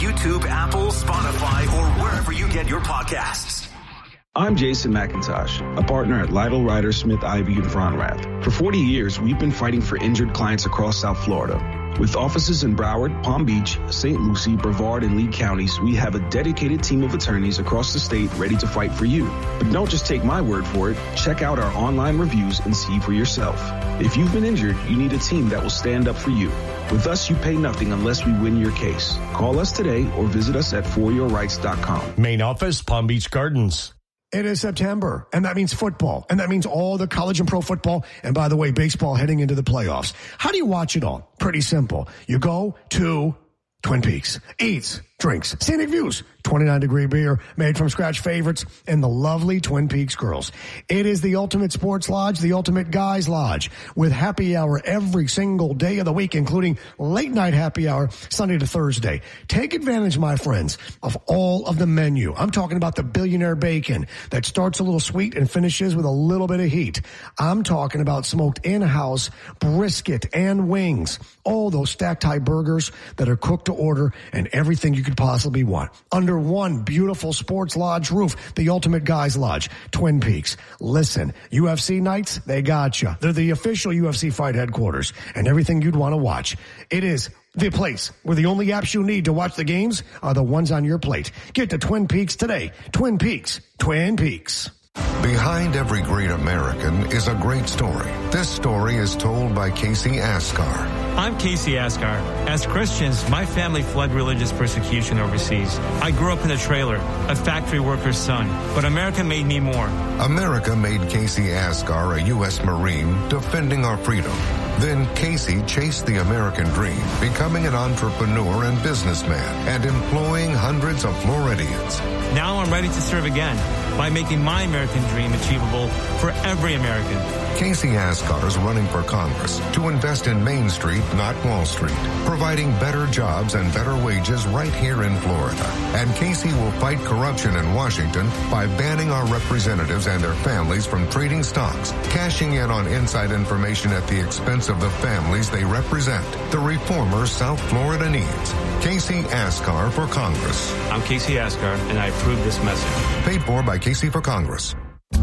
YouTube, Apple, Spotify, or wherever you get your podcasts. I'm Jason McIntosh, a partner at Lytle, Ryder, Smith, Ivey, and Fronrath. For 40 years, we've been fighting for injured clients across South Florida. With offices in Broward, Palm Beach, St. Lucie, Brevard, and Lee counties, we have a dedicated team of attorneys across the state ready to fight for you. But don't just take my word for it. Check out our online reviews and see for yourself. If you've been injured, you need a team that will stand up for you. With us, you pay nothing unless we win your case. Call us today or visit us at foryourrights.com. Main office, Palm Beach Gardens. It is September, and that means football, and that means all the college and pro football, and by the way, baseball heading into the playoffs. How do you watch it all? Pretty simple. You go to Twin Peaks, eats, drinks, scenic views, 29-degree beer, made from scratch favorites, and the lovely Twin Peaks girls. It is the ultimate sports lodge, the ultimate guys lodge, with happy hour every single day of the week, including late night happy hour, Sunday to Thursday. Take advantage, my friends, of all of the menu. I'm talking about the Billionaire Bacon that starts a little sweet and finishes with a little bit of heat. I'm talking about smoked in-house brisket and wings. All those stacked high burgers that are cooked to order and everything you could possibly want. Under one beautiful sports lodge roof, the ultimate guys lodge, Twin Peaks. Listen, UFC nights, they got you. They're the official UFC fight headquarters and everything you'd want to watch. It is the place where the only apps you need to watch the games are the ones on your plate. Get to Twin Peaks today. Twin Peaks. Twin Peaks. Behind every great American is a great story. This story is told by Casey Askar. I'm Casey Askar. As Christians, my family fled religious persecution overseas. I grew up in a trailer, a factory worker's son, but America made me more. America made Casey Askar a U.S. Marine defending our freedom. Then Casey chased the American dream, becoming an entrepreneur and businessman and employing hundreds of Floridians. Now I'm ready to serve again by making my American dream achievable for every American. Casey Askar is running for Congress to invest in Main Street, not Wall Street, providing better jobs and better wages right here in Florida. And Casey will fight corruption in Washington by banning our representatives and their families from trading stocks, cashing in on inside information at the expense of the families they represent. The reformers South Florida needs. Casey Askar for Congress. I'm Casey Askar, and I approve this message. Paid for by Casey for Congress.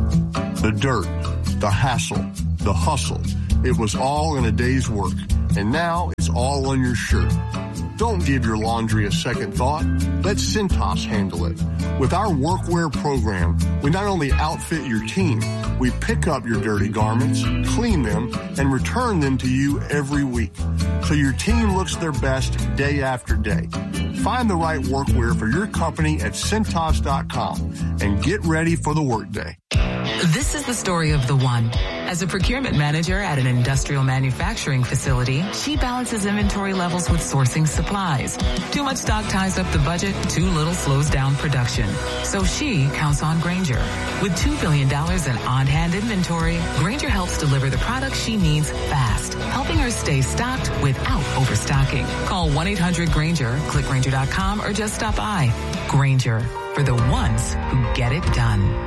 The dirt, the hassle, the hustle. It was all in a day's work, and now it's all on your shirt. Don't give your laundry a second thought. Let Cintas handle it. With our workwear program, we not only outfit your team, we pick up your dirty garments, clean them, and return them to you every week. So your team looks their best day after day. Find the right workwear for your company at Cintas.com and get ready for the workday. This is the story of the one. As a procurement manager at an industrial manufacturing facility, she balances inventory levels with sourcing supplies. Too much stock ties up the budget, too little slows down production. So she counts on Grainger. With $2 billion in on-hand inventory, Grainger helps deliver the products she needs fast, helping her stay stocked without overstocking. Call 1-800-GRAINGER, click Grainger.com, or just stop by. Grainger, for the ones who get it done.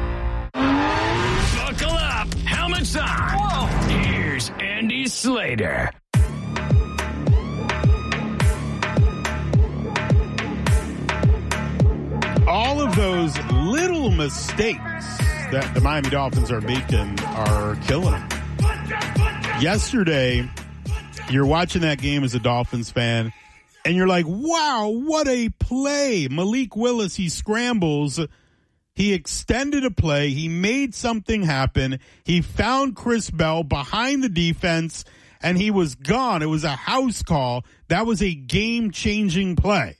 Buckle up, helmets on. Whoa. Here's Andy Slater. All of those little mistakes that the Miami Dolphins are making are killing them. Yesterday, you're watching that game as a Dolphins fan, and you're like, wow, what a play. Malik Willis, he scrambles. He extended a play. He made something happen. He found Chris Bell behind the defense, and he was gone. It was a house call. That was a game-changing play.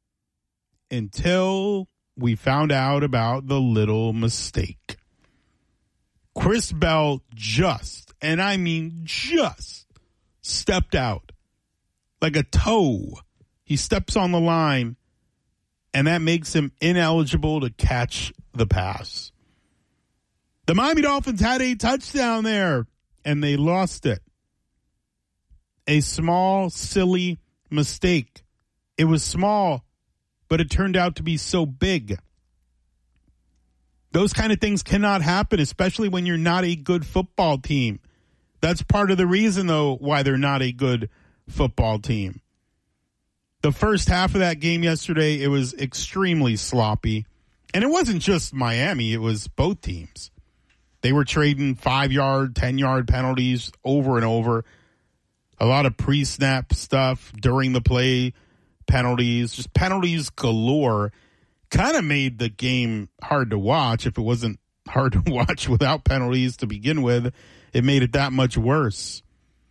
Until we found out about the little mistake. Chris Bell just, and I mean just, stepped out like a toe. He steps on the line, and that makes him ineligible to catch the pass. The Miami Dolphins had a touchdown there, and they lost it. A small, silly mistake. It was small, but it turned out to be so big. Those kind of things cannot happen, especially when you're not a good football team. That's part of the reason, though, why they're not a good football team. The first half of that game yesterday, it was extremely sloppy. And it wasn't just Miami, it was both teams. They were trading 5-yard, 10-yard penalties over and over. A lot of pre-snap stuff during the play, penalties, just penalties galore. Kind of made the game hard to watch. If it wasn't hard to watch without penalties to begin with, it made it that much worse.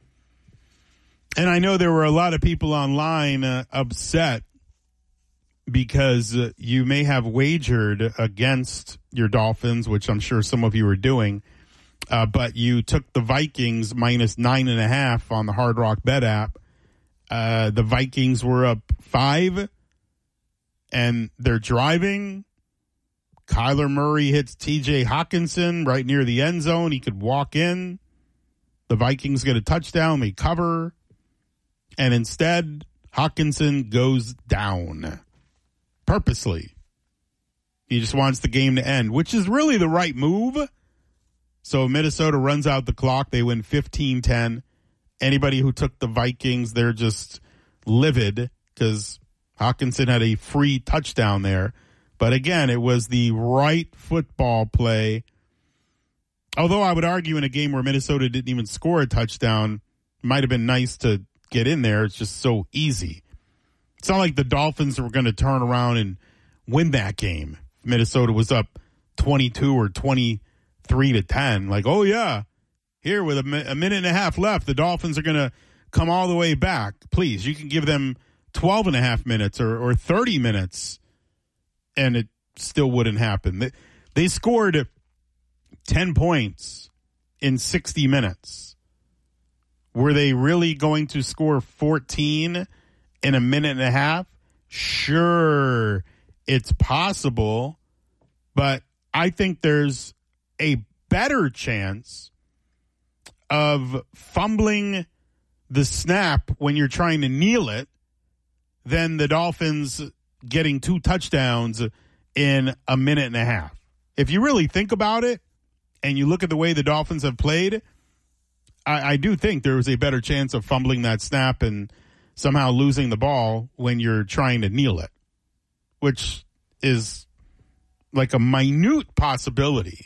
And I know there were a lot of people online upset because you may have wagered against your Dolphins, which I'm sure some of you are doing, but you took the Vikings minus 9.5 on the Hard Rock Bet app. The Vikings were up 5, and they're driving. Kyler Murray hits T.J. Hockenson right near the end zone. He could walk in. The Vikings get a touchdown. They cover. And instead, Hockenson goes down purposely. He just wants the game to end, which is really the right move. So Minnesota runs out the clock. They win 15-10. Anybody who took the Vikings, they're just livid because Hockenson had a free touchdown there. But again, it was the right football play. Although I would argue in a game where Minnesota didn't even score a touchdown, it might have been nice to get in there. It's just so easy. It's not like the Dolphins were going to turn around and win that game. Minnesota was up 22 or 23-10. Like, oh yeah, here with a minute and a half left, the Dolphins are going to come all the way back. Please, you can give them 12 and a half minutes or 30 minutes, and it still wouldn't happen. They scored 10 points in 60 minutes. Were they really going to score 14 in a minute and a half? Sure, it's possible, but I think there's a better chance of fumbling the snap when you're trying to kneel it than the Dolphins getting 2 touchdowns in a minute and a half. If you really think about it and you look at the way the Dolphins have played, I do think there was a better chance of fumbling that snap and somehow losing the ball when you're trying to kneel it, which is like a minute possibility.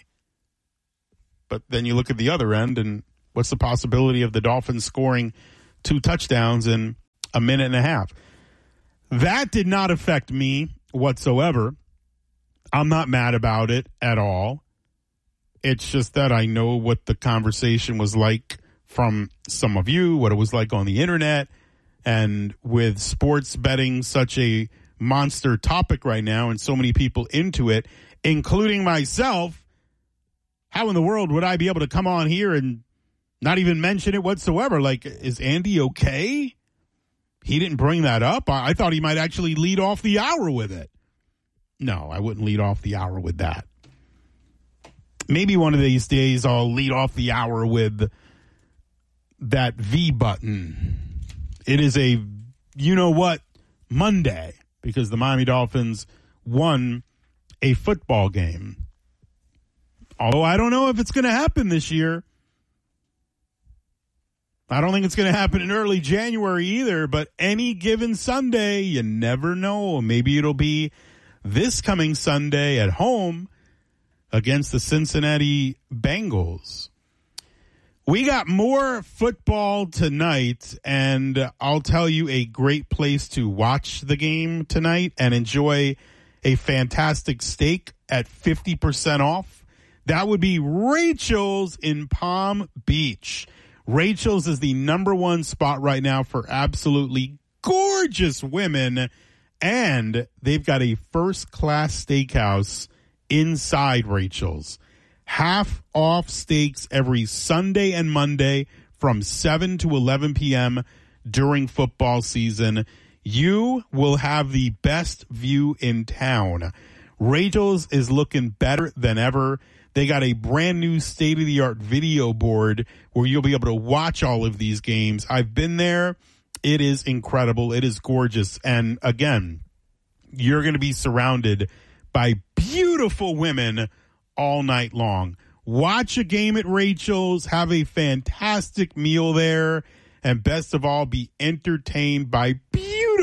But then you look at the other end, and what's the possibility of the Dolphins scoring 2 touchdowns in a minute and a half? That did not affect me whatsoever. I'm not mad about it at all. It's just that I know what the conversation was like from some of you, what it was like on the internet, and with sports betting such a monster topic right now and so many people into it, including myself, how in the world would I be able to come on here and not even mention it whatsoever? Like, is Andy okay? He didn't bring that up. I thought he might actually lead off the hour with it. No, I wouldn't lead off the hour with that. Maybe one of these days I'll lead off the hour with that V button. It is a you-know-what Monday because the Miami Dolphins won a football game. Although I don't know if it's going to happen this year. I don't think it's going to happen in early January either, but any given Sunday, you never know. Maybe it'll be this coming Sunday at home against the Cincinnati Bengals. We got more football tonight, and I'll tell you a great place to watch the game tonight and enjoy a fantastic steak at 50% off. That would be Rachel's in Palm Beach. Rachel's is the #1 spot right now for absolutely gorgeous women, and they've got a first-class steakhouse inside Rachel's. Half off steaks every Sunday and Monday from 7 to 11 p.m. during football season. You will have the best view in town. Rachel's is looking better than ever. They got a brand new state-of-the-art video board where you'll be able to watch all of these games. I've been there. It is incredible. It is gorgeous. And again, you're going to be surrounded by beautiful women all night long. Watch a game at Rachel's, have a fantastic meal there, and best of all, be entertained by beautiful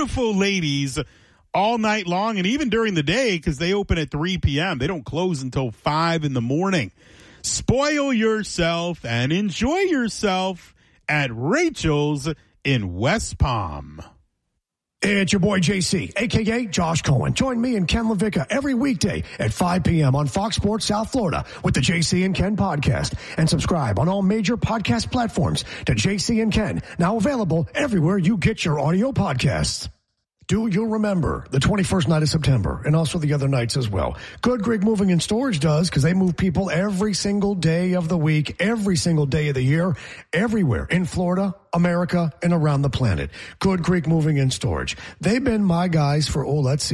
beautiful ladies all night long and even during the day because they open at 3 p.m. They don't close until 5 in the morning. Spoil yourself and enjoy yourself at Rachel's in West Palm. It's your boy JC, a.k.a. Josh Cohen. Join me and Ken LaVicka every weekday at 5 p.m. on Fox Sports South Florida with the JC and Ken podcast. And subscribe on all major podcast platforms to JC and Ken, now available everywhere you get your audio podcasts. Do you remember the 21st night of September and also the other nights as well? Good Greek Moving and Storage does because they move people every single day of the week, every single day of the year, everywhere in Florida, America, and around the planet. Good Greek Moving and Storage. They've been my guys for,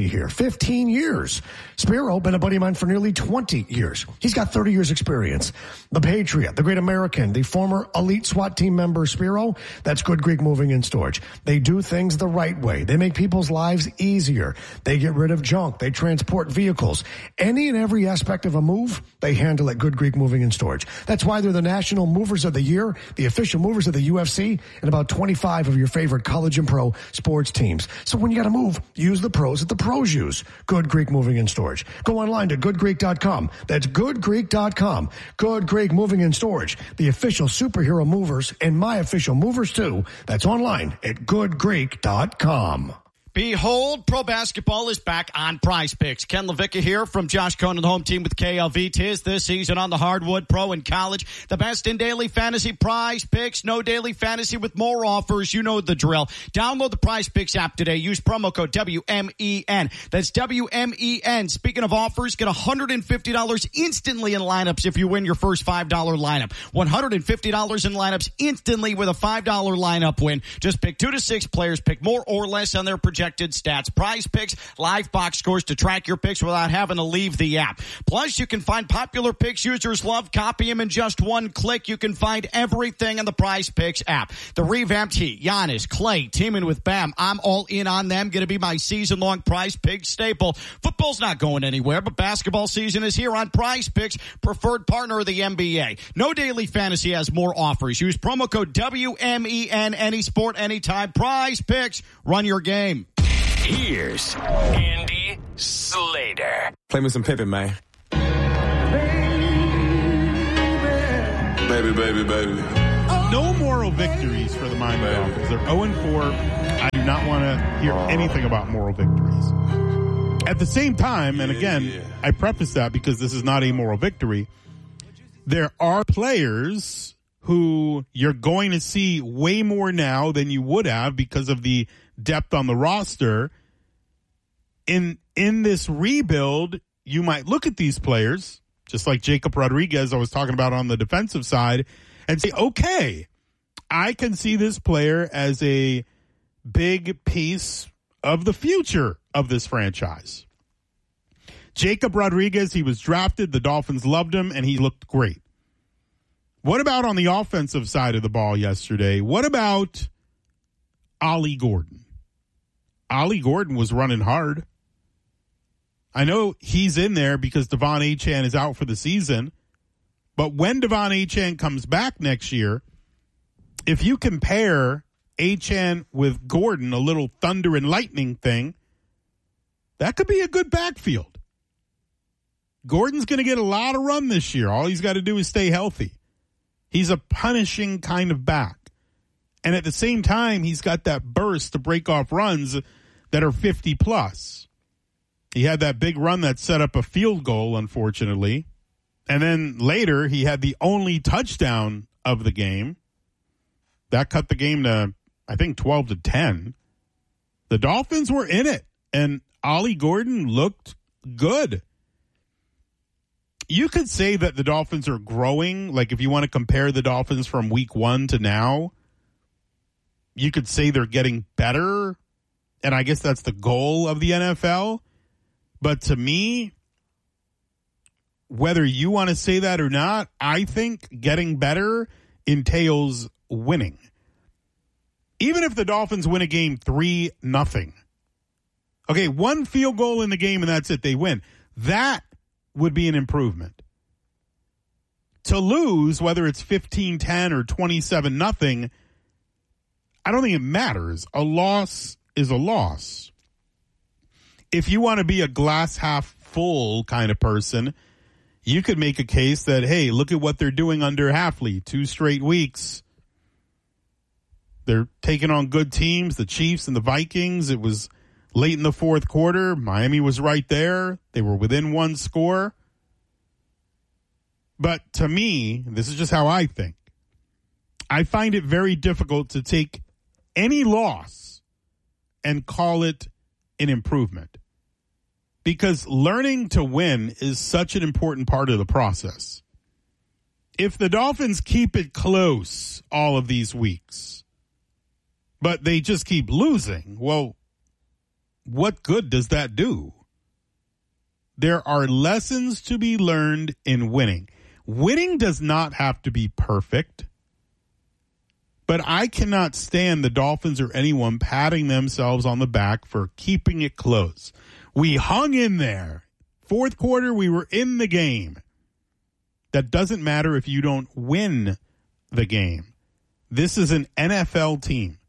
15 years. Spiro, been a buddy of mine for nearly 20 years. He's got 30 years experience. The Patriot, the Great American, the former elite SWAT team member Spiro, that's Good Greek Moving and Storage. They do things the right way. They make people's lives easier. They get rid of junk. They transport vehicles. Any and every aspect of a move, they handle at Good Greek Moving and Storage. That's why they're the National Movers of the Year, the official movers of the UFC, and about 25 of your favorite college and pro sports teams. So when you got to move, use the pros that the pros use. Good Greek Moving and Storage. Go online to goodgreek.com. That's goodgreek.com. Good Greek Moving and Storage, the official superhero movers and my official movers too. That's online at goodgreek.com. Behold, pro basketball is back on Prize Picks. Ken LaVicka here from Josh Cohen, the home team with KLV. 'Tis this season on the hardwood, pro and college. The best in daily fantasy. Prize Picks. No daily fantasy with more offers. You know the drill. Download the Prize Picks app today. Use promo code WMEN. That's WMEN. Speaking of offers, get $150 instantly in lineups if you win your first $5 lineup. $150 in lineups instantly with a $5 lineup win. Just pick 2 to 6 players. Pick more or less on their projected stats. Prize Picks, live box scores to track your picks without having to leave the app. Plus, you can find popular picks users love, copy them in just one click. You can find everything in the Prize Picks app. The revamped Heat, Giannis, Clay, teaming with Bam. I'm all in on them. Going to be my season-long Prize Picks staple. Football's not going anywhere, but basketball season is here on Prize Picks, preferred partner of the NBA. No daily fantasy has more offers. Use promo code WMEN, any sport, anytime. Prize Picks, run your game. Here's Andy Slater. Play me some Pippin, man. Baby. No moral victories for the Miami Dolphins. They're 0-4. I do not want to hear anything about moral victories. At the same time, and again, I preface that because this is not a moral victory, there are players who you're going to see way more now than you would have because of the depth on the roster. In this rebuild, you might look at these players, just like Jacob Rodriguez I was talking about on the defensive side, and say, okay, I can see this player as a big piece of the future of this franchise. Jacob Rodriguez, he was drafted, the Dolphins loved him, and he looked great. What about on the offensive side of the ball yesterday? What about Ollie Gordon? Ollie Gordon was running hard. I know he's in there because Devon Achane is out for the season. But when Devon Achane comes back next year, if you compare Achane with Gordon, a little thunder and lightning thing, that could be a good backfield. Gordon's going to get a lot of run this year. All he's got to do is stay healthy. He's a punishing kind of back. And at the same time, he's got that burst to break off runs that are 50-plus. He had that big run that set up a field goal, unfortunately. And then later, he had the only touchdown of the game. That cut the game to, I think, 12-10. The Dolphins were in it, and Ollie Gordon looked good. You could say that the Dolphins are growing. Like, if you want to compare the Dolphins from week 1 to now, you could say they're getting better. And I guess that's the goal of the NFL. But to me, whether you want to say that or not, I think getting better entails winning. Even if the Dolphins win a game 3-0. Okay, one field goal in the game and that's it, they win. That would be an improvement. To lose, whether it's 15-10 or 27-0, I don't think it matters. A loss is a loss. If you want to be a glass half full kind of person, you could make a case that, hey, look at what they're doing under Hafley. 2 straight weeks. They're taking on good teams, the Chiefs and the Vikings. It was late in the fourth quarter. Miami was right there. They were within 1 score. But to me, this is just how I think. I find it very difficult to take any loss and call it an improvement. Because learning to win is such an important part of the process. If the Dolphins keep it close all of these weeks, but they just keep losing, well, what good does that do? There are lessons to be learned in winning. Winning does not have to be perfect, but I cannot stand the Dolphins or anyone patting themselves on the back for keeping it close. We hung in there. Fourth quarter, we were in the game. That doesn't matter if you don't win the game. This is an NFL team.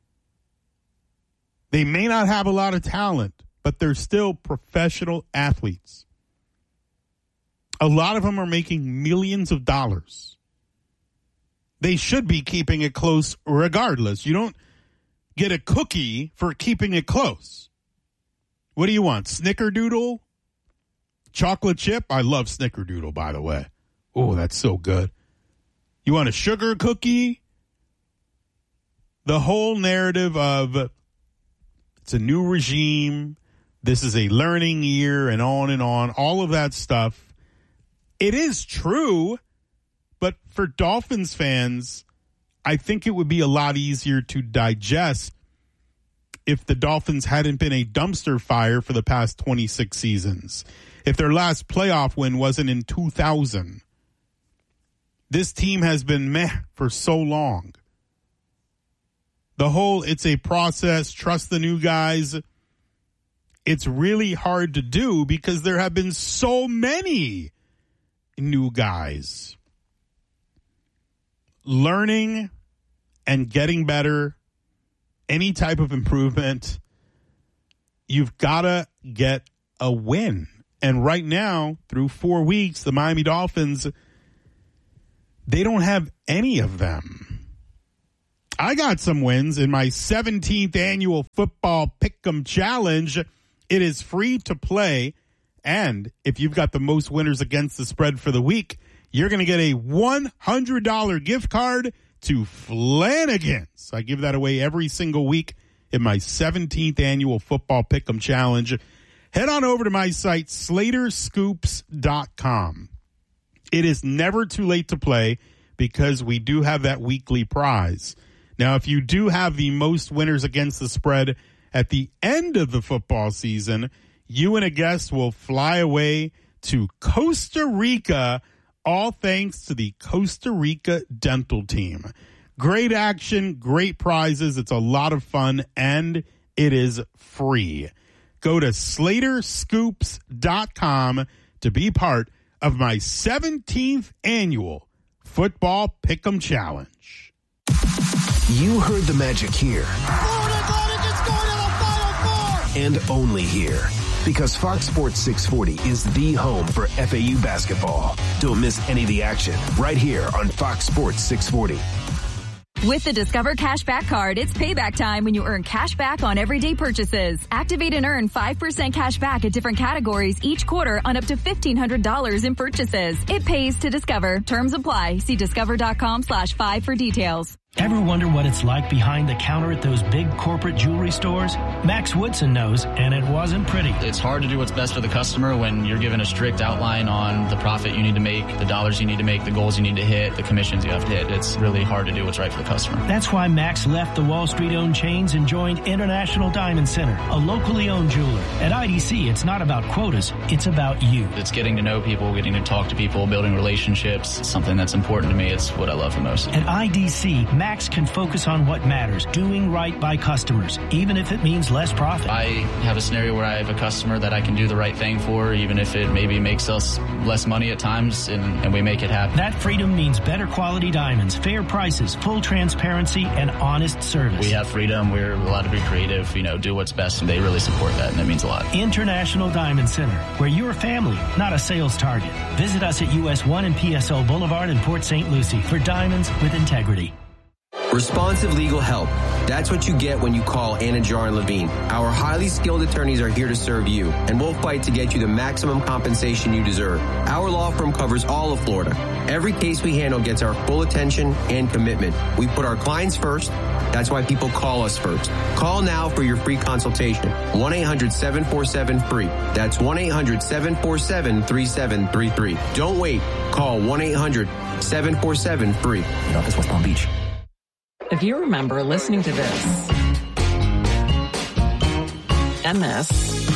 They may not have a lot of talent, but they're still professional athletes. A lot of them are making millions of dollars. They should be keeping it close regardless. You don't get a cookie for keeping it close. What do you want? Snickerdoodle? Chocolate chip? I love Snickerdoodle, by the way. Oh, that's so good. You want a sugar cookie? The whole narrative of it's a new regime, this is a learning year, and on, all of that stuff. It is true, but for Dolphins fans, I think it would be a lot easier to digest if the Dolphins hadn't been a dumpster fire for the past 26 seasons. If their last playoff win wasn't in 2000. This team has been meh for so long. The whole, it's a process, trust the new guys. It's really hard to do because there have been so many new guys. Learning and getting better, any type of improvement, you've got to get a win. And right now, through 4 weeks, the Miami Dolphins, they don't have any of them. I got some wins in my 17th annual Football Pick'em Challenge. It is free to play. And if you've got the most winners against the spread for the week, you're going to get a $100 gift card to Flanagan's. I give that away every single week in my 17th annual Football Pick'em Challenge. Head on over to my site, SlaterScoops.com. It is never too late to play because we do have that weekly prize. Now, if you do have the most winners against the spread at the end of the football season, you and a guest will fly away to Costa Rica, all thanks to the Costa Rica dental team. Great action, great prizes. It's a lot of fun, and it is free. Go to SlaterScoops.com to be part of my 17th annual Football Pick'em Challenge. You heard the magic here. And only here. Because Fox Sports 640 is the home for FAU basketball. Don't miss any of the action right here on Fox Sports 640. With the Discover Cashback Card, it's payback time when you earn cash back on everyday purchases. Activate and earn 5% cash back at different categories each quarter on up to $1,500 in purchases. It pays to Discover. Terms apply. See discover.com/5 for details. Ever wonder what it's like behind the counter at those big corporate jewelry stores? Max Woodson knows, and it wasn't pretty. It's hard to do what's best for the customer when you're given a strict outline on the profit you need to make, the dollars you need to make, the goals you need to hit, the commissions you have to hit. It's really hard to do what's right for the customer. That's why Max left the Wall Street-owned chains and joined International Diamond Center, a locally owned jeweler. At IDC, it's not about quotas, it's about you. It's getting to know people, getting to talk to people, building relationships. It's something that's important to me. It's what I love the most. At IDC, Max can focus on what matters, doing right by customers, even if it means less profit. I have a scenario where I have a customer that I can do the right thing for, even if it maybe makes us less money at times, and we make it happen. That freedom means better quality diamonds, fair prices, full transparency, and honest service. We have freedom. We're allowed to be creative, do what's best, and they really support that, and it means a lot. International Diamond Center, where you're a family, not a sales target. Visit us at US 1 and PSO Boulevard in Port St. Lucie for diamonds with integrity. Responsive legal help. That's what you get when you call Anajar and Levine. Our highly skilled attorneys are here to serve you, and we'll fight to get you the maximum compensation you deserve. Our law firm covers all of Florida. Every case we handle gets our full attention and commitment. We put our clients first. That's why people call us first. Call now for your free consultation. 1-800-747-FREE. That's 1-800-747-3733. Don't wait. Call 1-800-747-FREE. In office, West Palm Beach. If you remember listening to this, and this,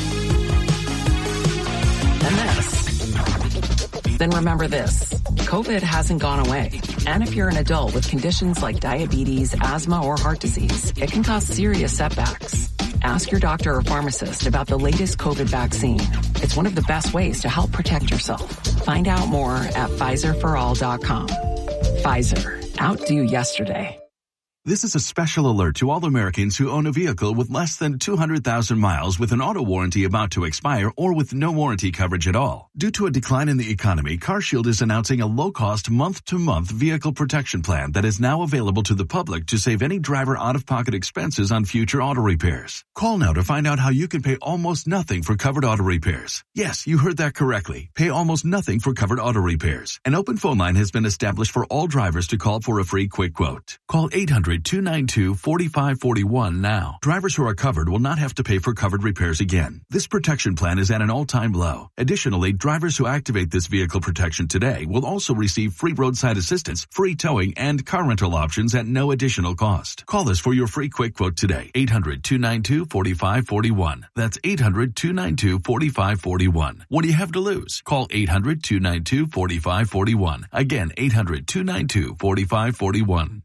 and this, then remember this. COVID hasn't gone away. And if you're an adult with conditions like diabetes, asthma, or heart disease, it can cause serious setbacks. Ask your doctor or pharmacist about the latest COVID vaccine. It's one of the best ways to help protect yourself. Find out more at PfizerForAll.com. Pfizer. Outdo yesterday. This is a special alert to all Americans who own a vehicle with less than 200,000 miles with an auto warranty about to expire or with no warranty coverage at all. Due to a decline in the economy, CarShield is announcing a low-cost month-to-month vehicle protection plan that is now available to the public to save any driver out-of-pocket expenses on future auto repairs. Call now to find out how you can pay almost nothing for covered auto repairs. Yes, you heard that correctly. Pay almost nothing for covered auto repairs. An open phone line has been established for all drivers to call for a free quick quote. Call 800-292-4541 now. Drivers who are covered will not have to pay for covered repairs again. This protection plan is at an all-time low. Additionally, drivers who activate this vehicle protection today will also receive free roadside assistance, free towing, and car rental options at no additional cost. Call us for your free quick quote today. 800-292-4541. That's 800-292-4541. What do you have to lose? Call 800-292-4541. Again, 800-292-4541.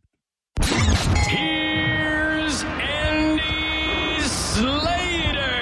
Here's Andy Slater.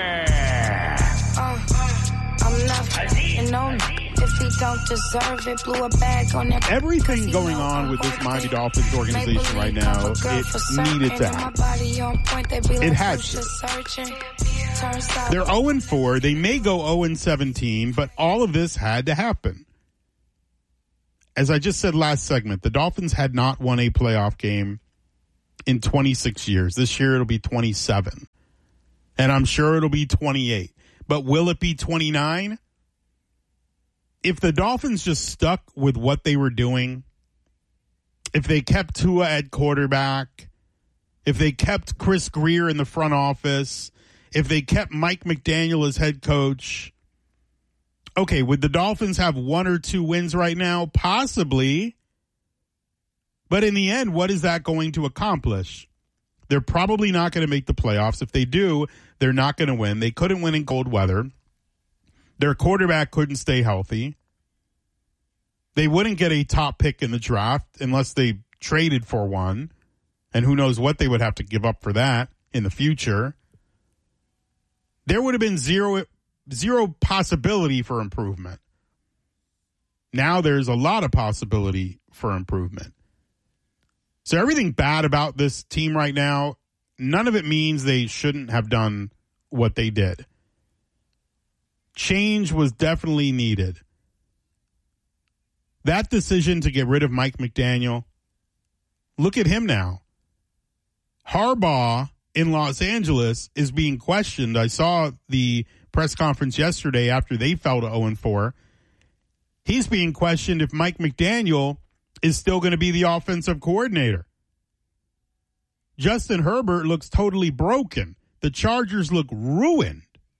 I'm not if he don't deserve it, blew a bag on that. Everything going on with this Miami Dolphins organization right now, it needed to happen. It had to. They're 0-4. They may go 0-17, but all of this had to happen. As I just said last segment, the Dolphins had not won a playoff game in 26 years. This year it'll be 27. And I'm sure it'll be 28. But will it be 29? If the Dolphins just stuck with what they were doing, if they kept Tua at quarterback, if they kept Chris Grier in the front office, if they kept Mike McDaniel as head coach, okay, would the Dolphins have 1 or 2 wins right now? Possibly. But in the end, what is that going to accomplish? They're probably not going to make the playoffs. If they do, they're not going to win. They couldn't win in cold weather. Their quarterback couldn't stay healthy. They wouldn't get a top pick in the draft unless they traded for one. And who knows what they would have to give up for that in the future. There would have been zero possibility for improvement. Now there's a lot of possibility for improvement. So everything bad about this team right now, none of it means they shouldn't have done what they did. Change was definitely needed. That decision to get rid of Mike McDaniel, look at him now. Harbaugh in Los Angeles is being questioned. I saw the press conference yesterday after they fell to 0-4. He's being questioned if Mike McDaniel is still going to be the offensive coordinator. Justin Herbert looks totally broken. The Chargers look ruined.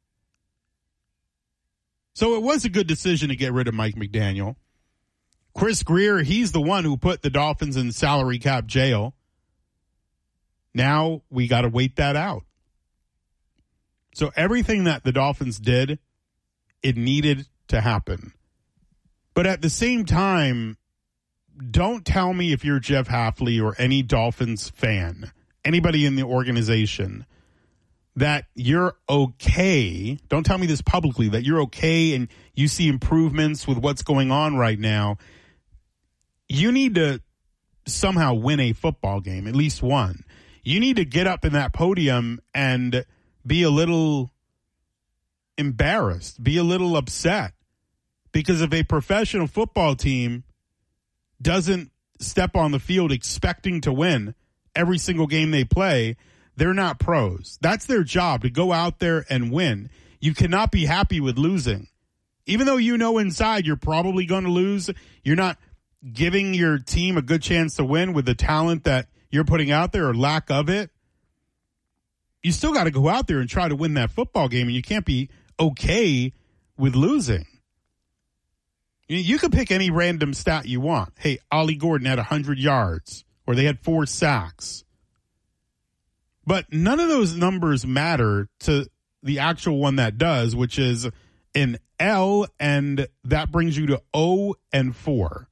So it was a good decision to get rid of Mike McDaniel. Chris Grier, he's the one who put the Dolphins in salary cap jail. Now we got to wait that out. So everything that the Dolphins did, it needed to happen. But at the same time, don't tell me if you're Jeff Hafley or any Dolphins fan, anybody in the organization, that you're okay. Don't tell me this publicly, that you're okay and you see improvements with what's going on right now. You need to somehow win a football game, at least one. You need to get up in that podium and be a little embarrassed, be a little upset. Because if a professional football team doesn't step on the field expecting to win every single game they play, they're not pros. That's their job, to go out there and win. You cannot be happy with losing. Even though you know inside you're probably going to lose, you're not giving your team a good chance to win with the talent that you're putting out there or lack of it. You still got to go out there and try to win that football game, and you can't be okay with losing. You can pick any random stat you want. Hey, Ollie Gordon had 100 yards, or they had 4 sacks. But none of those numbers matter to the actual one that does, which is an L, and that brings you to 0-4.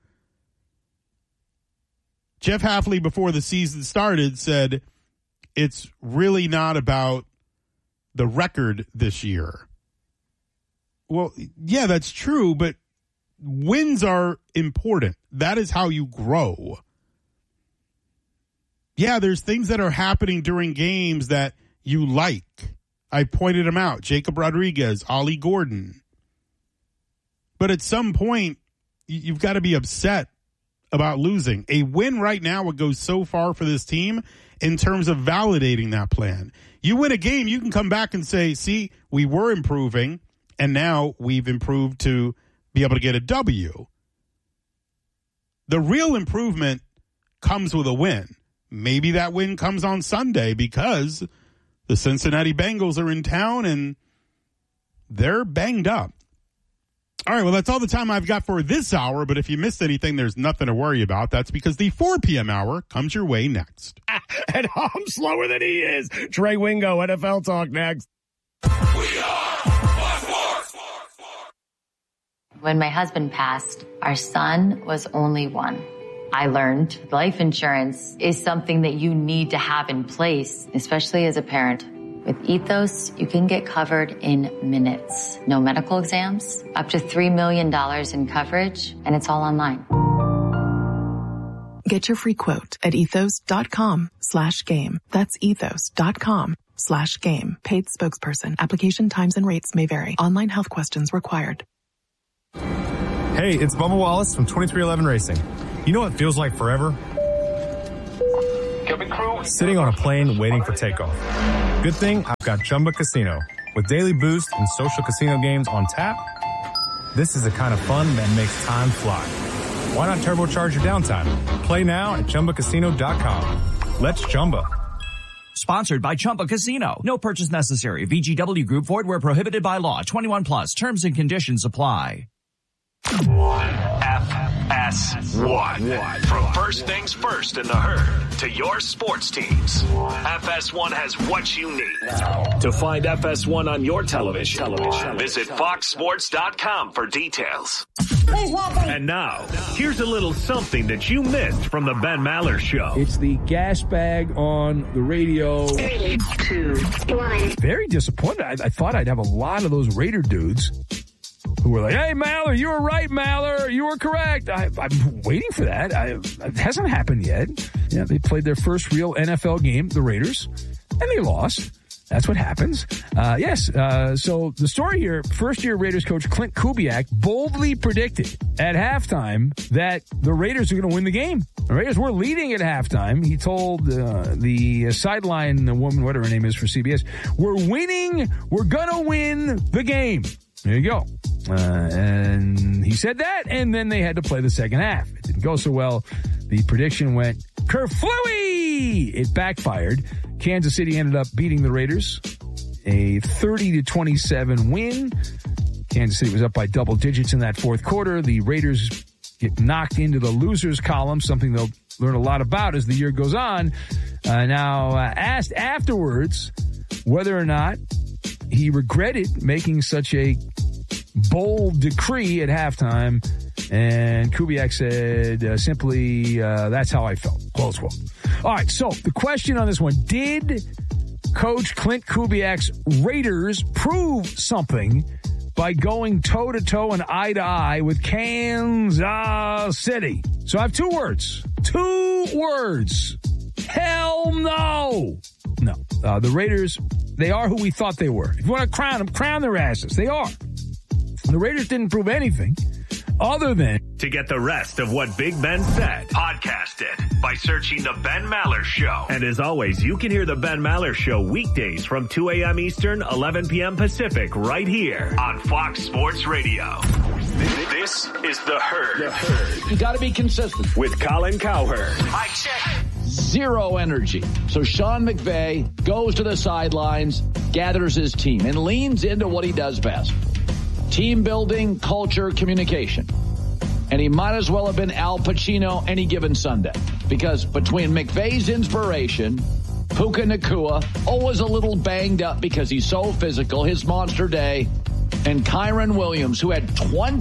Jeff Hafley, before the season started, said it's really not about the record this year. Well, yeah, that's true, but wins are important. That is how you grow. Yeah, there's things that are happening during games that you like. I pointed them out. Jacob Rodriguez, Ollie Gordon. But at some point, you've got to be upset about losing. A win right now would go so far for this team in terms of validating that plan. You win a game, you can come back and say, see, we were improving, and now we've improved to be able to get a W. The real improvement comes with a win. Maybe that win comes on Sunday because the Cincinnati Bengals are in town and they're banged up. All right, well, that's all the time I've got for this hour, but if you missed anything, there's nothing to worry about. That's because the 4 p.m. hour comes your way next. And I'm slower than he is. Trey Wingo, NFL Talk next. When my husband passed, our son was only 1. I learned life insurance is something that you need to have in place, especially as a parent. With Ethos, you can get covered in minutes. No medical exams, up to $3 million in coverage, and it's all online. Get your free quote at ethos.com/game. That's ethos.com/game. Paid spokesperson. Application times and rates may vary. Online health questions required. Hey, it's Bubba Wallace from 2311 Racing. You know what feels like forever? Sitting on a plane waiting for takeoff. Good thing I've got Chumba Casino. With daily boost and social casino games on tap, this is the kind of fun that makes time fly. Why not turbocharge your downtime? Play now at ChumbaCasino.com. Let's Chumba. Sponsored by Chumba Casino. No purchase necessary. VGW Group. Void where prohibited by law. 21 plus. Terms and conditions apply. FS1. From first things first in the herd to your sports teams, FS1 has what you need. To find FS1 on your television, visit foxsports.com for details. And now, here's a little something that you missed from the Ben Maller Show. It's the gas bag on the radio. 3, 2, 1. Very disappointed. I thought I'd have a lot of those Raider dudes who were like, hey, Maller, you were right, Maller. You were correct. I'm waiting for that. It hasn't happened yet. Yeah, they played their first real NFL game, the Raiders, and they lost. That's what happens. So the story here, first-year Raiders coach Clint Kubiak boldly predicted at halftime that the Raiders are going to win the game. The Raiders were leading at halftime. He told the sideline woman, whatever her name is for CBS, we're winning. We're going to win the game. There you go. And he said that, and then they had to play the second half. It didn't go so well. The prediction went kerflooey. It backfired. Kansas City ended up beating the Raiders, a 30-27 win. Kansas City was up by double digits in that fourth quarter. The Raiders get knocked into the losers column, something they'll learn a lot about as the year goes on. Asked afterwards whether or not he regretted making such a bold decree at halftime And Kubiak said simply, that's how I felt. Close quote. All right, so the question on this one, did Coach Clint Kubiak's Raiders prove something by going toe-to-toe and eye-to-eye with Kansas City? So I have 2 words. 2 words. Hell no. No. The Raiders, they are who we thought they were. If you want to crown them, crown their asses. They are. The Raiders didn't prove anything other than... To get the rest of what Big Ben said, podcast it by searching The Ben Maller Show. And as always, you can hear The Ben Maller Show weekdays from 2 a.m. Eastern, 11 p.m. Pacific, right here on Fox Sports Radio. This is The Herd. You got to be consistent. With Colin Cowherd. I check. Zero energy. So Sean McVay goes to the sidelines, gathers his team, and leans into what he does best. Team building, culture, communication. And he might as well have been Al Pacino any given Sunday. Because between McVay's inspiration, Puka Nacua, always a little banged up because he's so physical, his monster day, and Kyron Williams, who had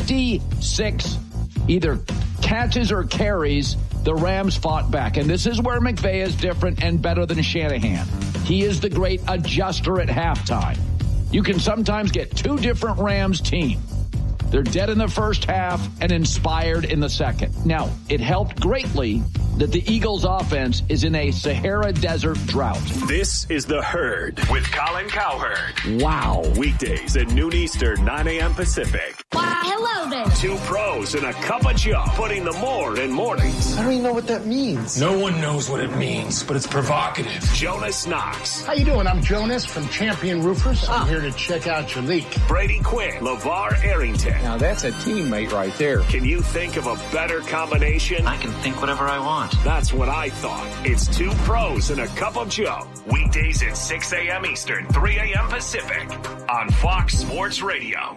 26 either catches or carries, the Rams fought back. And this is where McVay is different and better than Shanahan. He is the great adjuster at halftime. You can sometimes get 2 different Rams teams. They're dead in the first half and inspired in the second. Now, it helped greatly that the Eagles' offense is in a Sahara Desert drought. This is The Herd with Colin Cowherd. Wow. Weekdays at noon Eastern, 9 a.m. Pacific. Wow, hello there. 2 pros and a cup of Joe, putting the more in mornings. I don't even know what that means. No one knows what it means, but it's provocative. Jonas Knox. How you doing? I'm Jonas from Champion Roofers. I'm here to check out your leak. Brady Quinn. LeVar Arrington. Now that's a teammate right there. Can you think of a better combination? I can think whatever I want. That's what I thought. It's 2 pros and a cup of Joe. Weekdays at 6 a.m. Eastern, 3 a.m. Pacific on Fox Sports Radio.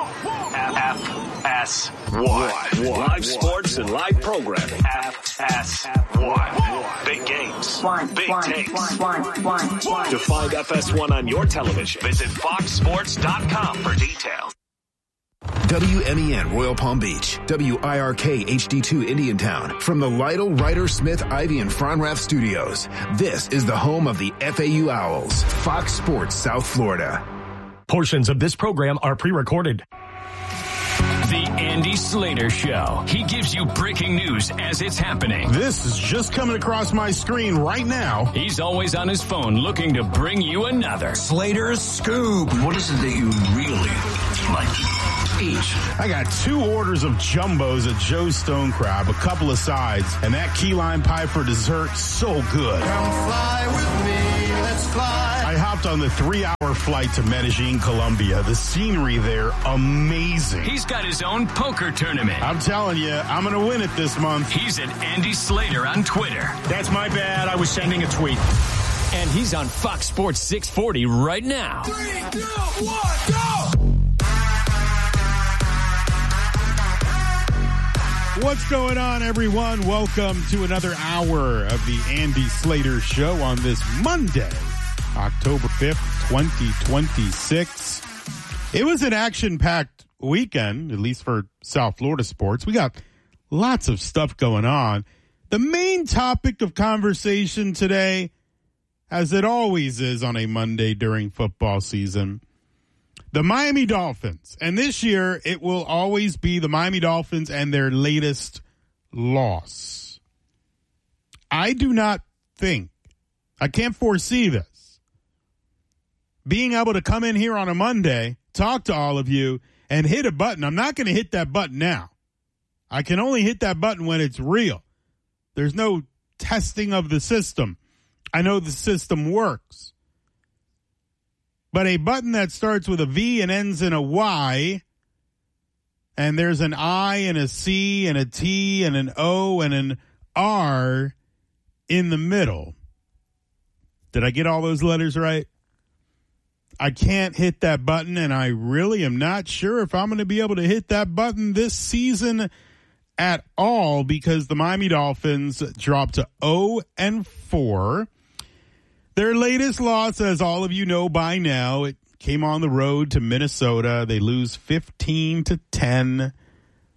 FS1. Live sports and live programming. FS1. Big games. Big takes. To find FS1 on your television, visit foxsports.com for details. WMEN Royal Palm Beach, WIRK HD2 Indiantown. From the Lytle, Ryder, Smith, Ivy, and Fronrath studios, this is the home of the FAU Owls, Fox Sports South Florida. Portions of this program are pre-recorded. The Andy Slater Show. He gives you breaking news as it's happening. This is just coming across my screen right now. He's always on his phone looking to bring you another Slater's Scoop. What is it that you really like to eat? I got 2 orders of jumbos at Joe's Stone Crab, a couple of sides, and that key lime pie for dessert, so good. Come fly with me, let's fly. I hopped on the 3-hour flight to Medellin, Colombia. The scenery there, amazing. He's got his own poker tournament. I'm telling you, I'm going to win it this month. He's at Andy Slater on Twitter. That's my bad. I was sending a tweet. And he's on Fox Sports 640 right now. 3, 2, 1, go! What's going on, everyone? Welcome to another hour of the Andy Slater Show on this Monday, October 5th, 2026. It was an action-packed weekend, at least for South Florida sports. We got lots of stuff going on. The main topic of conversation today, as it always is on a Monday during football season, the Miami Dolphins. And this year, it will always be the Miami Dolphins and their latest loss. I do not think, I can't foresee this, being able to come in here on a Monday, talk to all of you, and hit a button. I'm not going to hit that button now. I can only hit that button when it's real. There's no testing of the system. I know the system works. But a button that starts with a V and ends in a Y, and there's an I and a C and a T and an O and an R in the middle. Did I get all those letters right? I can't hit that button, and I really am not sure if I'm going to be able to hit that button this season at all, because the Miami Dolphins dropped to 0-4. Their latest loss, as all of you know by now, it came on the road to Minnesota. They lose 15-10.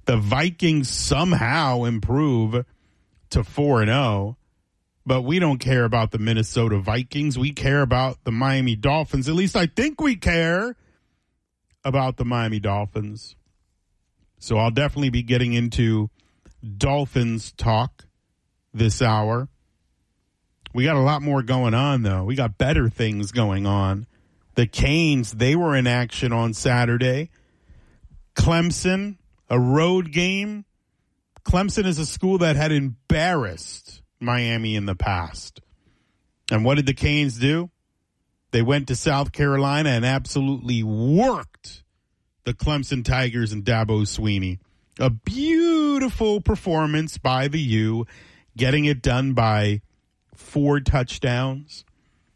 The Vikings somehow improve to 4-0, but we don't care about the Minnesota Vikings. We care about the Miami Dolphins. At least I think we care about the Miami Dolphins. So I'll definitely be getting into Dolphins talk this hour. We got a lot more going on, though. We got better things going on. The Canes, they were in action on Saturday. Clemson, a road game. Clemson is a school that had embarrassed Miami in the past. And what did the Canes do? They went to South Carolina and absolutely worked the Clemson Tigers and Dabo Swinney. A beautiful performance by the U, getting it done by 4 touchdowns.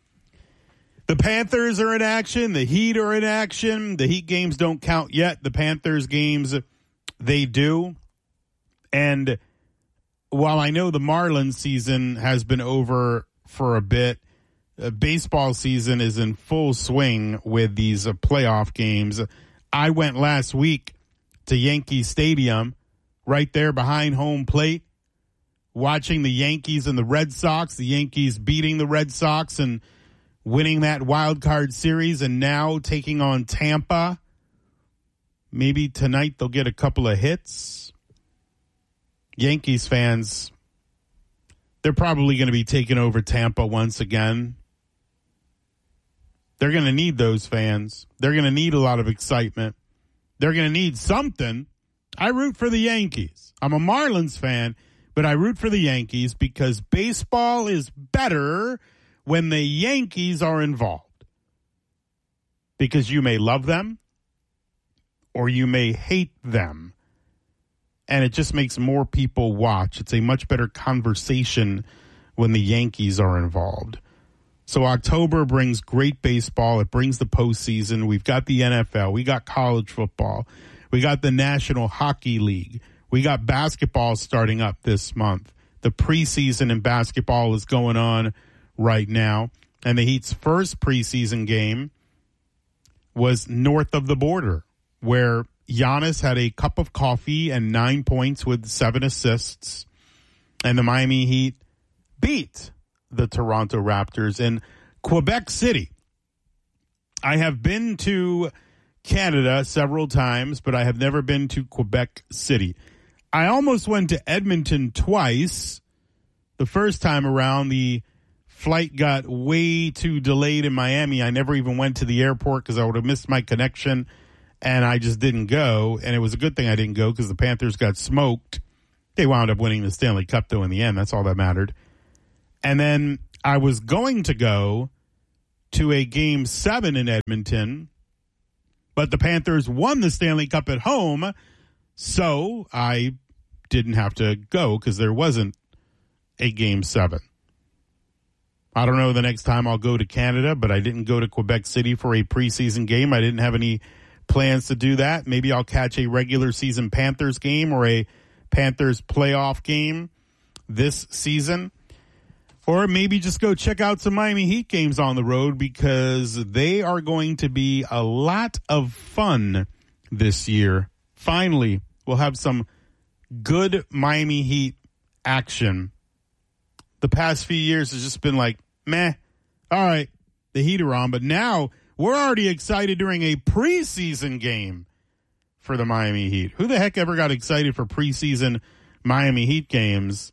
The Panthers are in action. The Heat are in action. The Heat games don't count yet. The Panthers games, they do. And while I know the Marlins season has been over for a bit, baseball season is in full swing with these playoff games. I went last week to Yankee Stadium, right there behind home plate, watching the Yankees and the Red Sox, the Yankees beating the Red Sox and winning that wild card series, and now taking on Tampa. Maybe tonight they'll get a couple of hits. Yankees fans, they're probably going to be taking over Tampa once again. They're going to need those fans. They're going to need a lot of excitement. They're going to need something. I root for the Yankees. I'm a Marlins fan, but I root for the Yankees because baseball is better when the Yankees are involved. Because you may love them or you may hate them. And it just makes more people watch. It's a much better conversation when the Yankees are involved. So October brings great baseball. It brings the postseason. We've got the NFL. We got college football. We got the National Hockey League. We got basketball starting up this month. The preseason in basketball is going on right now. And the Heat's first preseason game was north of the border, where Giannis had a cup of coffee and 9 points with 7 assists. And the Miami Heat beat the Toronto Raptors in Quebec City. I have been to Canada several times, but I have never been to Quebec City. I almost went to Edmonton twice. The first time around, the flight got way too delayed in Miami. I never even went to the airport because I would have missed my connection, and I just didn't go. And it was a good thing I didn't go because the Panthers got smoked. They wound up winning the Stanley Cup, though, in the end. That's all that mattered. And then I was going to go to a Game 7 in Edmonton, but the Panthers won the Stanley Cup at home, so I didn't have to go because there wasn't a Game 7. I don't know the next time I'll go to Canada, but I didn't go to Quebec City for a preseason game. I didn't have any plans to do that. Maybe I'll catch a regular season Panthers game or a Panthers playoff game this season. Or maybe just go check out some Miami Heat games on the road because they are going to be a lot of fun this year. Finally, we'll have some good Miami Heat action. The past few years has just been like, meh, all right, the Heat are on. But now we're already excited during a preseason game for the Miami Heat. Who the heck ever got excited for preseason Miami Heat games?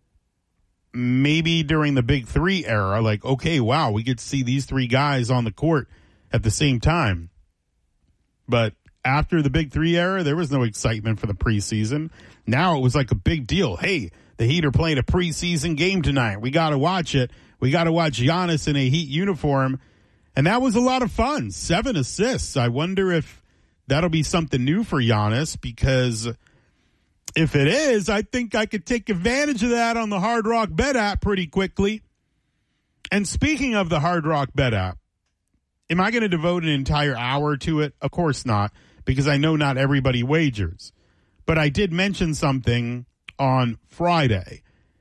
Maybe during the Big Three era, like, okay, wow, we get to see these 3 guys on the court at the same time. But after the Big Three era, there was no excitement for the preseason. Now it was like a big deal. Hey, the Heat are playing a preseason game tonight. We got to watch it. We got to watch Giannis in a Heat uniform. And that was a lot of fun. 7 assists. I wonder if that'll be something new for Giannis, because if it is, I think I could take advantage of that on the Hard Rock Bet app pretty quickly. And speaking of the Hard Rock Bet app, am I going to devote an entire hour to it? Of course not, because I know not everybody wagers. But I did mention something on Friday.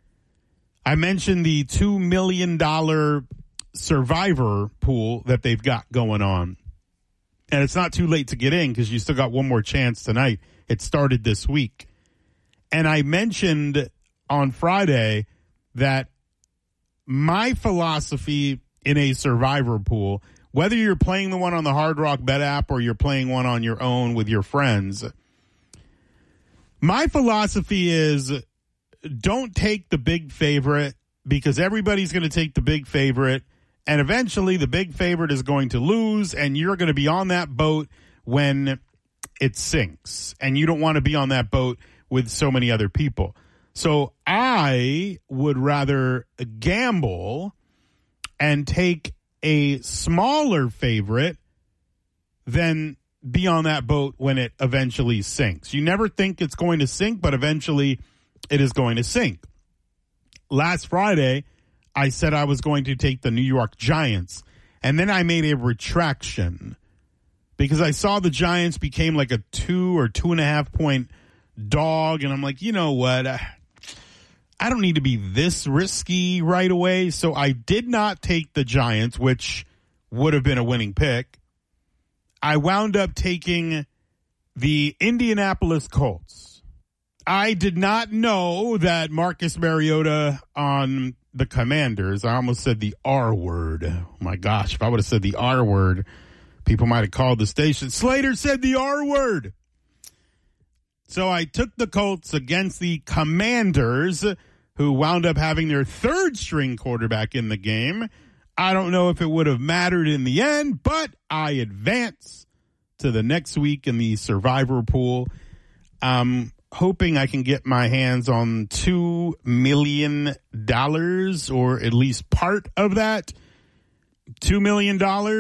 I mentioned the $2 million survivor pool that they've got going on. And it's not too late to get in because you still got one more chance tonight. It started this week. And I mentioned on Friday that my philosophy in a survivor pool, whether you're playing the one on the Hard Rock Bet app or you're playing one on your own with your friends, my philosophy is don't take the big favorite because everybody's going to take the big favorite. And eventually the big favorite is going to lose and you're going to be on that boat when it sinks. And you don't want to be on that boat with so many other people. So I would rather gamble and take a smaller favorite than be on that boat when it eventually sinks. You never think it's going to sink, but eventually it is going to sink. Last Friday, I said I was going to take the New York Giants, and then I made a retraction because I saw the Giants became like a 2 or 2.5 point dog, and I'm like, you know what? I don't need to be this risky right away, so I did not take the Giants, which would have been a winning pick. I wound up taking the Indianapolis Colts. I did not know that Marcus Mariota on the Commanders, I almost said the R word. Oh my gosh, if I would have said the R word, people might have called the station. Slater said the R word. So I took the Colts against the Commanders, who wound up having their third string quarterback in the game. I don't know if it would have mattered in the end, but I advance to the next week in the survivor pool. I'm hoping I can get my hands on $2 million, or at least part of that. $2 million.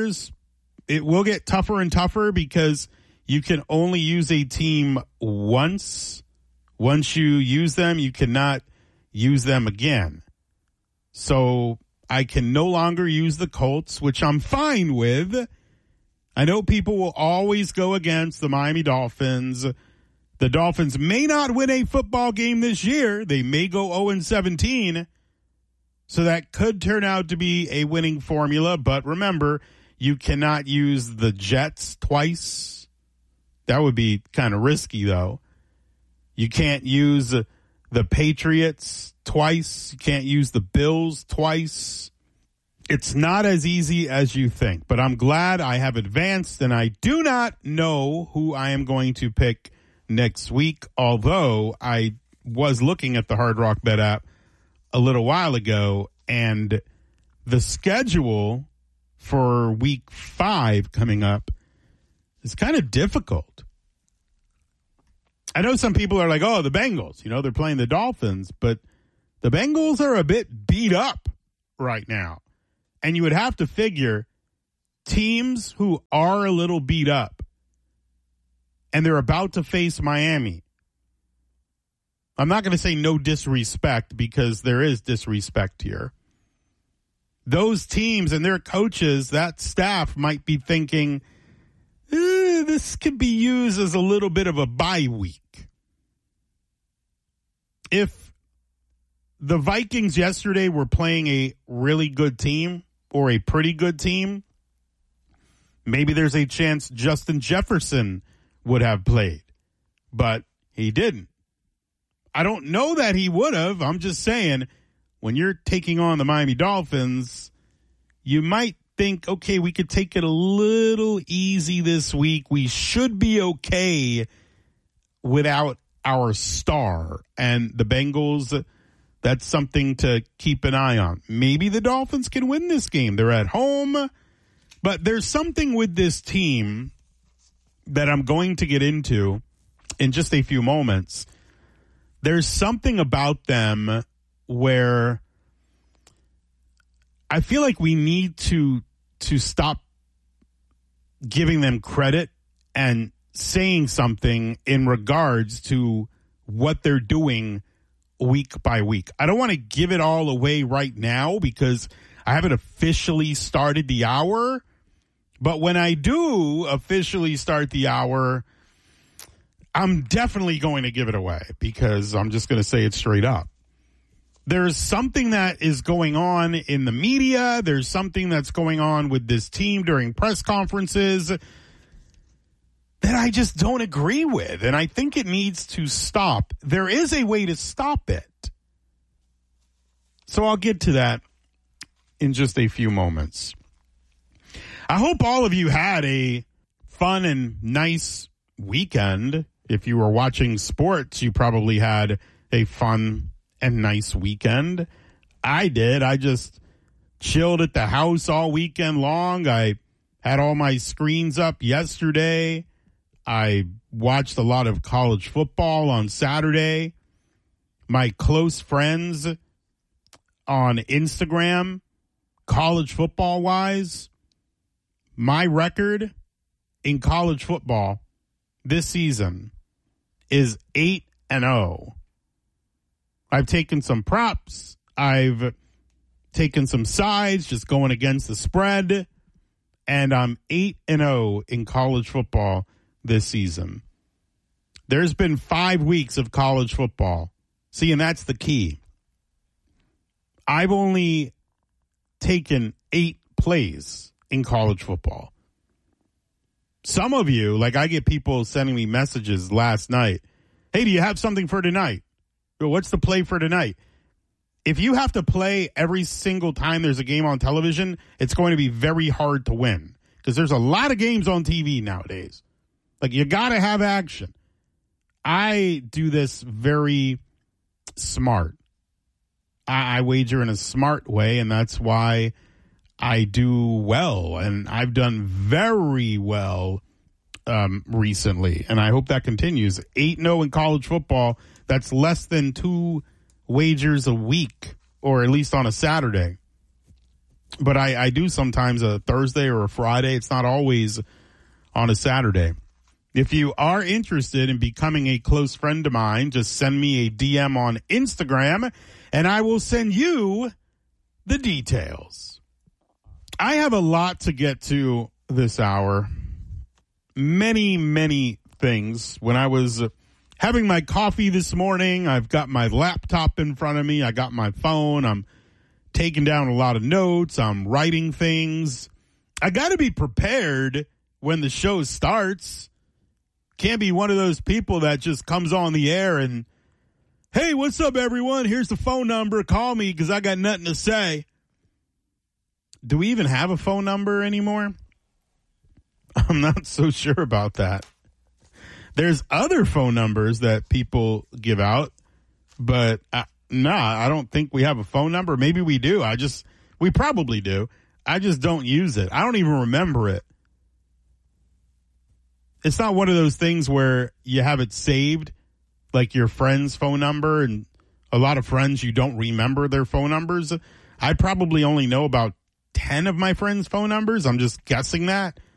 It will get tougher and tougher because you can only use a team once. Once you use them, you cannot use them again. So I can no longer use the Colts, which I'm fine with. I know people will always go against the Miami Dolphins. The Dolphins may not win a football game this year. They may go 0-17. So that could turn out to be a winning formula. But remember, you cannot use the Jets twice. That would be kind of risky, though. You can't use the Patriots twice. You can't use the Bills twice. It's not as easy as you think. But I'm glad I have advanced, and I do not know who I am going to pick next week, although I was looking at the Hard Rock Bet app a little while ago, and the schedule for week 5 coming up is kind of difficult. I know some people are like, oh, the Bengals, they're playing the Dolphins, but the Bengals are a bit beat up right now. And you would have to figure teams who are a little beat up and they're about to face Miami. I'm not going to say no disrespect because there is disrespect here. Those teams and their coaches, that staff might be thinking, this could be used as a little bit of a bye week. If the Vikings yesterday were playing a really good team or a pretty good team, maybe there's a chance Justin Jefferson would have played, but he didn't. I don't know that he would have. I'm just saying, when you're taking on the Miami Dolphins, you might think, okay, we could take it a little easy this week. We should be okay without our star. And the Bengals, that's something to keep an eye on. Maybe the Dolphins can win this game. They're at home. But there's something with this team that I'm going to get into in just a few moments. There's something about them where I feel like we need to stop giving them credit and saying something in regards to what they're doing week by week. I don't want to give it all away right now because I haven't officially started the hour. But when I do officially start the hour, I'm definitely going to give it away because I'm just going to say it straight up. There's something that is going on in the media. There's something that's going on with this team during press conferences. that I just don't agree with. And I think it needs to stop. There is a way to stop it. So I'll get to that in just a few moments. I hope all of you had a fun and nice weekend. If you were watching sports, you probably had a fun and nice weekend. I did. I just chilled at the house all weekend long. I had all my screens up yesterday. I watched a lot of college football on Saturday. My close friends on Instagram, college football wise, my record in college football this season is 8-0. I've taken some props. I've taken some sides, just going against the spread. And I'm 8-0 in college football this season. There's been 5 weeks of college football. See, and that's the key. I've only taken 8 plays in college football. Some of you, like I get people sending me messages last night. Hey, do you have something for tonight? What's the play for tonight? If you have to play every single time there's a game on television, it's going to be very hard to win because there's a lot of games on TV nowadays. Like, you got to have action. I do this very smart. I wager in a smart way, and that's why I do well. And I've done very well recently, and I hope that continues. 8-0 in college football. That's less than 2 wagers a week, or at least on a Saturday. But I do sometimes a Thursday or a Friday. It's not always on a Saturday. If you are interested in becoming a close friend of mine, just send me a DM on Instagram, and I will send you the details. I have a lot to get to this hour. Many, many things. When I was having my coffee this morning, I've got my laptop in front of me. I got my phone. I'm taking down a lot of notes. I'm writing things. I got to be prepared when the show starts. Can't be one of those people that just comes on the air and, hey, what's up, everyone? Here's the phone number. Call me because I got nothing to say. Do we even have a phone number anymore? I'm not so sure about that. There's other phone numbers that people give out, but I don't think we have a phone number. Maybe we do. We probably do. I just don't use it. I don't even remember it. It's not one of those things where you have it saved, like your friend's phone number, and a lot of friends, you don't remember their phone numbers. I probably only know about 10 of my friends' phone numbers. I'm just guessing that.